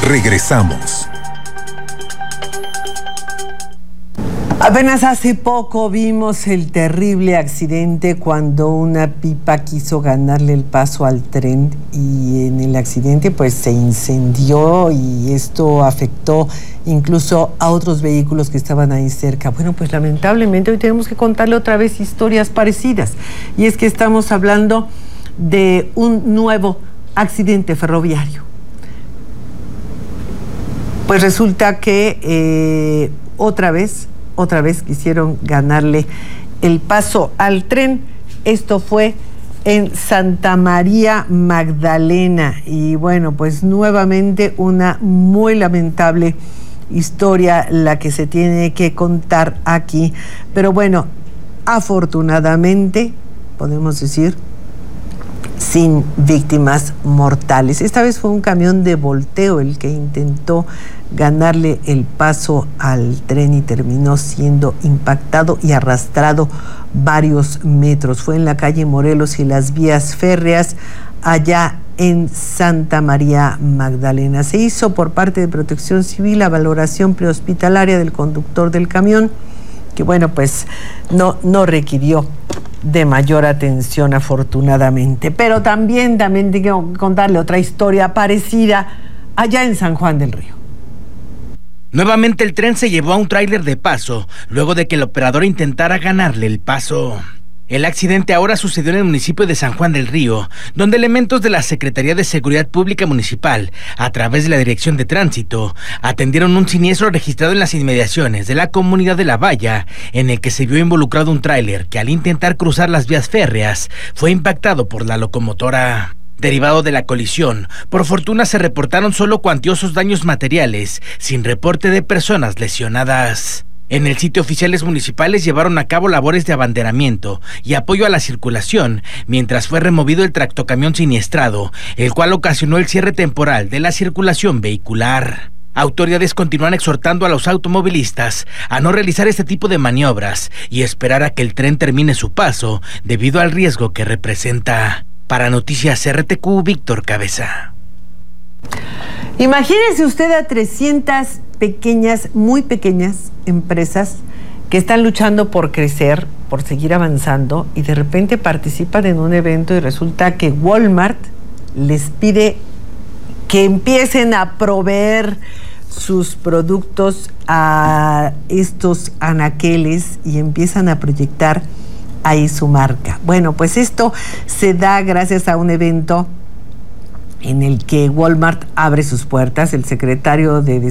Regresamos. Apenas hace poco vimos el terrible accidente cuando una pipa quiso ganarle el paso al tren y en el accidente pues se incendió y esto afectó incluso a otros vehículos que estaban ahí cerca. Bueno, pues lamentablemente hoy tenemos que contarle otra vez historias parecidas y es que estamos hablando de un nuevo accidente ferroviario. Pues resulta que otra vez quisieron ganarle el paso al tren. Esto fue en Santa María Magdalena. Y bueno, pues nuevamente una muy lamentable historia la que se tiene que contar aquí. Pero bueno, afortunadamente, podemos decir, sin víctimas mortales. Esta vez fue un camión de volteo el que intentó ganarle el paso al tren y terminó siendo impactado y arrastrado varios metros. Fue en la calle Morelos y las vías férreas allá en Santa María Magdalena. Se hizo por parte de Protección Civil la valoración prehospitalaria del conductor del camión, que bueno, pues no requirió de mayor atención afortunadamente. Pero también tengo que contarle otra historia parecida allá en San Juan del Río. Nuevamente el tren se llevó a un tráiler de paso, luego de que el operador intentara ganarle el paso. El accidente ahora sucedió en el municipio de San Juan del Río, donde elementos de la Secretaría de Seguridad Pública Municipal, a través de la Dirección de Tránsito, atendieron un siniestro registrado en las inmediaciones de la comunidad de La Valla, en el que se vio involucrado un tráiler que al intentar cruzar las vías férreas fue impactado por la locomotora. Derivado de la colisión, por fortuna se reportaron solo cuantiosos daños materiales, sin reporte de personas lesionadas. En el sitio, oficiales municipales llevaron a cabo labores de abanderamiento y apoyo a la circulación, mientras fue removido el tractocamión siniestrado, el cual ocasionó el cierre temporal de la circulación vehicular. Autoridades continúan exhortando a los automovilistas a no realizar este tipo de maniobras y esperar a que el tren termine su paso, debido al riesgo que representa. Para Noticias RTQ, Víctor Cabeza. Imagínese usted a 300 pequeñas, muy pequeñas empresas que están luchando por crecer, por seguir avanzando, y de repente participan en un evento y resulta que Walmart les pide que empiecen a proveer sus productos a estos anaqueles y empiezan a proyectar ahí su marca. Bueno, pues esto se da gracias a un evento en el que Walmart abre sus puertas. El secretario de